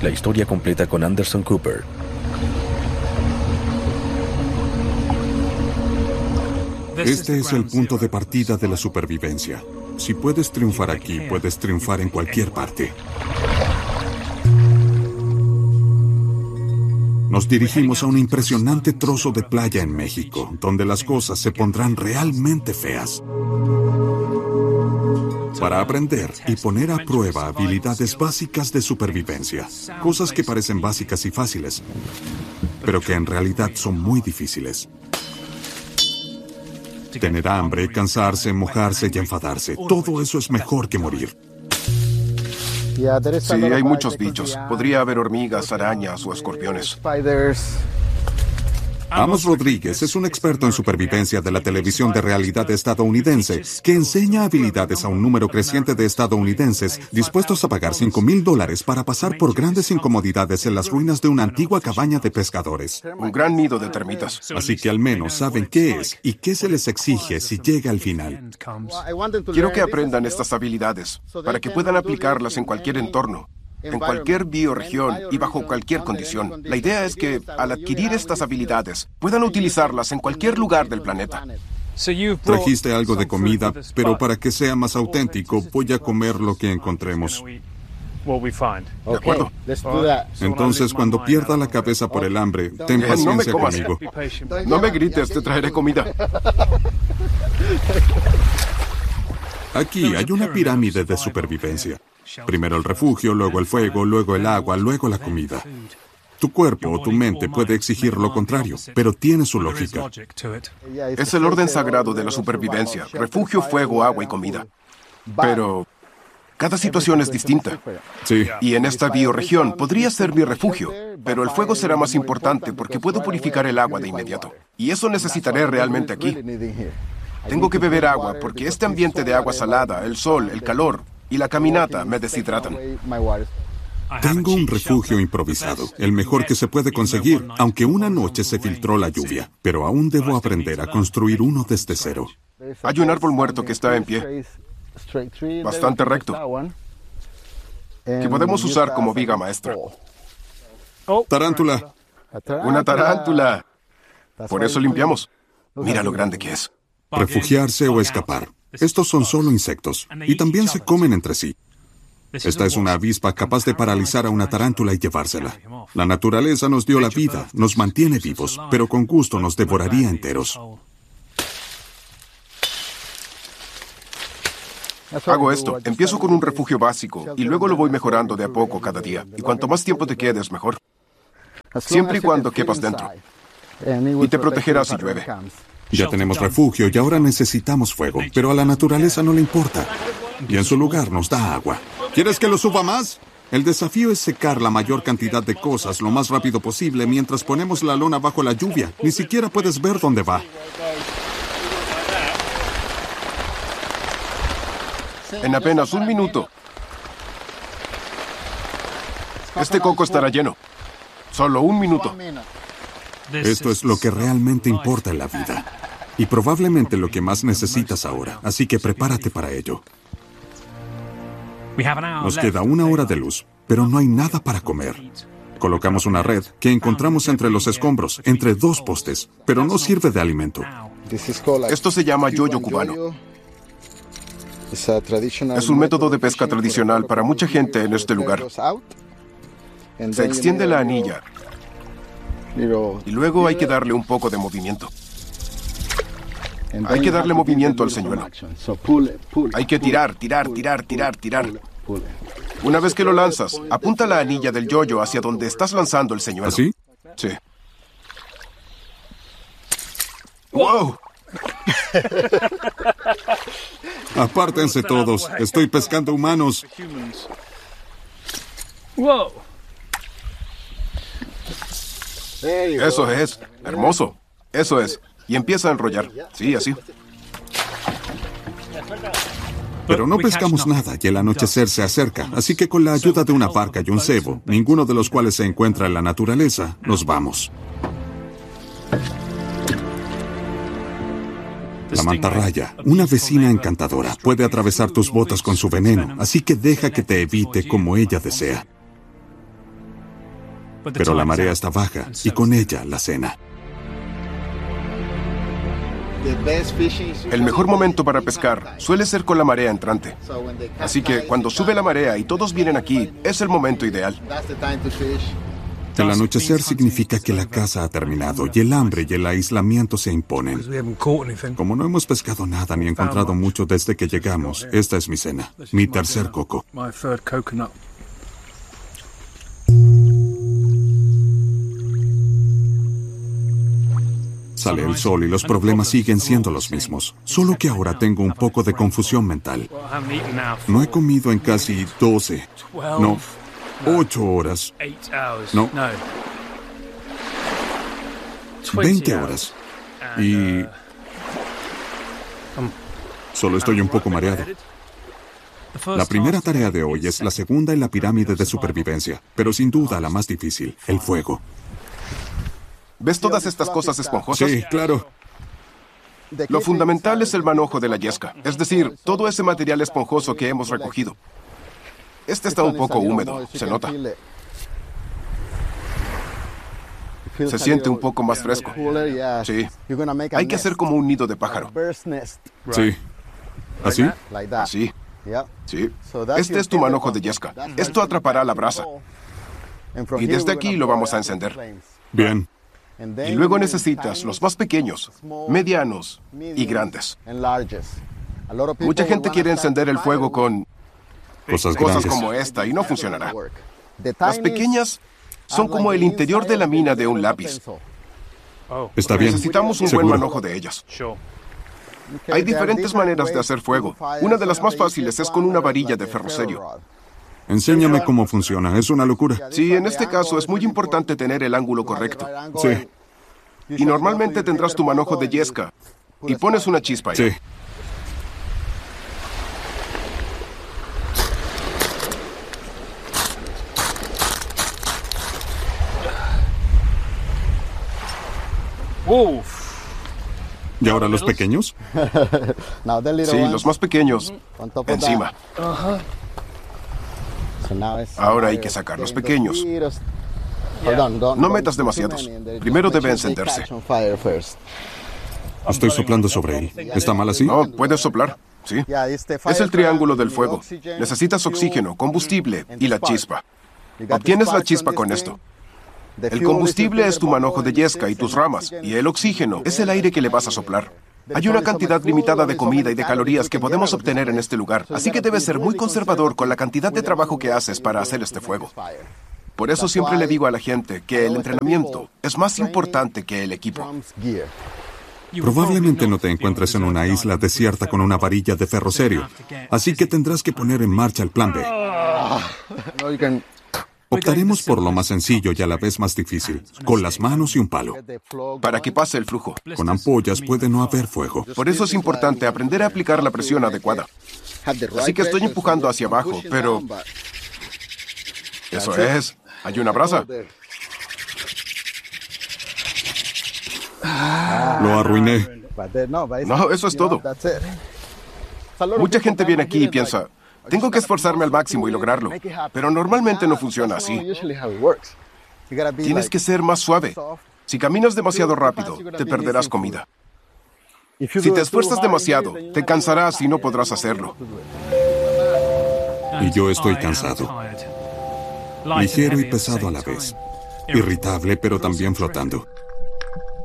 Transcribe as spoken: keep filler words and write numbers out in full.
La historia completa con Anderson Cooper. Este es el punto de partida de la supervivencia. Si puedes triunfar aquí, puedes triunfar en cualquier parte. Nos dirigimos a un impresionante trozo de playa en México, donde las cosas se pondrán realmente feas. Para aprender y poner a prueba habilidades básicas de supervivencia. Cosas que parecen básicas y fáciles, pero que en realidad son muy difíciles. Tener hambre, cansarse, mojarse y enfadarse. Todo eso es mejor que morir. Sí, hay muchos bichos. Podría haber hormigas, arañas o escorpiones. Amos Rodríguez es un experto en supervivencia de la televisión de realidad estadounidense que enseña habilidades a un número creciente de estadounidenses dispuestos a pagar cinco mil dólares para pasar por grandes incomodidades en las ruinas de una antigua cabaña de pescadores. Un gran nido de termitas. Así que al menos saben qué es y qué se les exige si llega al final. Quiero que aprendan estas habilidades para que puedan aplicarlas en cualquier entorno, en cualquier bioregión y bajo cualquier condición. La idea es que, al adquirir estas habilidades, puedan utilizarlas en cualquier lugar del planeta. Trajiste algo de comida, pero para que sea más auténtico, voy a comer lo que encontremos. ¿De acuerdo? Entonces, cuando pierda la cabeza por el hambre, ten Bien, no me paciencia comas. conmigo. No me grites, te traeré comida. Aquí hay una pirámide de supervivencia. Primero el refugio, luego el fuego, luego el agua, luego la comida. Tu cuerpo o tu mente puede exigir lo contrario, pero tiene su lógica. Es el orden sagrado de la supervivencia. Refugio, fuego, agua y comida. Pero cada situación es distinta. Sí. Y en esta bioregión podría ser mi refugio, pero el fuego será más importante porque puedo purificar el agua de inmediato. Y eso necesitaré realmente aquí. Tengo que beber agua porque este ambiente de agua salada, el sol, el calor y la caminata me deshidratan. Tengo un refugio improvisado, el mejor que se puede conseguir, aunque una noche se filtró la lluvia, pero aún debo aprender a construir uno desde cero. Hay un árbol muerto que está en pie, bastante recto, que podemos usar como viga maestra. Tarántula. Una tarántula. Por eso limpiamos. Mira lo grande que es. Refugiarse o escapar. Estos son solo insectos, y también se comen entre sí. Esta es una avispa capaz de paralizar a una tarántula y llevársela. La naturaleza nos dio la vida, nos mantiene vivos, pero con gusto nos devoraría enteros. Hago esto, empiezo con un refugio básico y luego lo voy mejorando de a poco cada día. Y cuanto más tiempo te quedes, mejor. Siempre y cuando quepas dentro. Y te protegerás si llueve. Ya tenemos refugio y ahora necesitamos fuego, pero a la naturaleza no le importa. Y en su lugar nos da agua. ¿Quieres que lo suba más? El desafío es secar la mayor cantidad de cosas lo más rápido posible mientras ponemos la lona bajo la lluvia. Ni siquiera puedes ver dónde va. En apenas un minuto. Este coco estará lleno. Solo un minuto. Esto es lo que realmente importa en la vida. Y probablemente lo que más necesitas ahora. Así que prepárate para ello. Nos queda una hora de luz, pero no hay nada para comer. Colocamos una red que encontramos entre los escombros, entre dos postes, pero no sirve de alimento. Esto se llama yoyo cubano. Es un método de pesca tradicional para mucha gente en este lugar. Se extiende la anilla y luego hay que darle un poco de movimiento. Hay que darle movimiento al señuelo. Hay que tirar, tirar, tirar, tirar, tirar. Una vez que lo lanzas, apunta la anilla del yoyo hacia donde estás lanzando el señuelo. ¿Así? Sí. ¡Wow! Apártense todos. Estoy pescando humanos. Wow. Eso es. Hermoso. Eso es. Y empieza a enrollar. Sí, así. Pero no pescamos nada y el anochecer se acerca, así que con la ayuda de una barca y un cebo, ninguno de los cuales se encuentra en la naturaleza, nos vamos. La mantarraya, una vecina encantadora, puede atravesar tus botas con su veneno, así que deja que te evite como ella desea. pero la marea está baja y con ella la cena. El mejor momento para pescar suele ser con la marea entrante. Así que cuando sube la marea y todos vienen aquí, es el momento ideal. El anochecer significa que la caza ha terminado y el hambre y el aislamiento se imponen. Como no hemos pescado nada ni encontrado mucho desde que llegamos, esta es mi cena, mi tercer coco. Sale el sol y los problemas siguen siendo los mismos, solo que ahora tengo un poco de confusión mental. No he comido en casi doce, no, ocho horas, no, veinte horas, y solo estoy un poco mareado. La primera tarea de hoy es la segunda en la pirámide de supervivencia, pero sin duda la más difícil, el fuego. ¿Ves todas estas cosas esponjosas? Sí, claro. Lo fundamental es el manojo de la yesca, es decir, todo ese material esponjoso que hemos recogido. Este está un poco húmedo, se nota. Se siente un poco más fresco. Sí. Hay que hacer como un nido de pájaro. Sí. ¿Así? Así. Sí. Este es tu manojo de yesca. Esto atrapará la brasa. Y desde aquí lo vamos a encender. Bien. Y luego necesitas los más pequeños, medianos y grandes. Mucha gente quiere encender el fuego con Cosas cosas grandes. como esta y no funcionará. Las pequeñas son como el interior de la mina de un lápiz. Está bien. Necesitamos un Seguro. buen manojo de ellas. Hay diferentes maneras de hacer fuego. Una de las más fáciles es con una varilla de ferrocerio. Enséñame cómo funciona, es una locura. Sí, en este caso es muy importante tener el ángulo correcto. Sí, Y normalmente tendrás tu manojo de yesca y pones una chispa ahí. sí. ¿Y ahora los pequeños? Sí, los más pequeños encima. Ahora hay que sacar los pequeños. No metas demasiados. Primero debe encenderse. Estoy soplando sobre él. ¿Está mal así? No, puedes soplar. Sí. Es el triángulo del fuego. Necesitas oxígeno, combustible y la chispa. Obtienes la chispa con esto. El combustible es tu manojo de yesca y tus ramas, y el oxígeno es el aire que le vas a soplar. Hay una cantidad limitada de comida y de calorías que podemos obtener en este lugar, así que debes ser muy conservador con la cantidad de trabajo que haces para hacer este fuego. Por eso siempre le digo a la gente que el entrenamiento es más importante que el equipo. Probablemente no te encuentres en una isla desierta con una varilla de ferrocerio, así que tendrás que poner en marcha el plan B. Optaremos por lo más sencillo y a la vez más difícil, con las manos y un palo. Para que pase el flujo. Con ampollas puede no haber fuego. Por eso es importante aprender a aplicar la presión adecuada. Así que estoy empujando hacia abajo, pero... Eso es. Hay una brasa. Lo arruiné. No, eso es todo. Mucha gente viene aquí y piensa, tengo que esforzarme al máximo y lograrlo. Pero normalmente no funciona así. Tienes que ser más suave. Si caminas demasiado rápido, te perderás comida. Si te esfuerzas demasiado, te cansarás y no podrás hacerlo. Y yo estoy cansado. Ligero y pesado a la vez. Irritable, pero también flotando.